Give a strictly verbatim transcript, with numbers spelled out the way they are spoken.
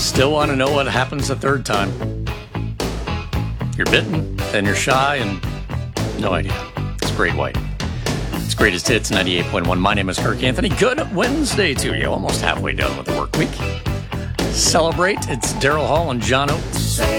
Still want to know what happens the third time. You're bitten, then you're shy, and no idea. It's Great White. It's Greatest Hits ninety-eight point one. My name is Kirk Anthony. Good Wednesday to you. Almost halfway done with the work week. Celebrate. It's Daryl Hall and John Oates.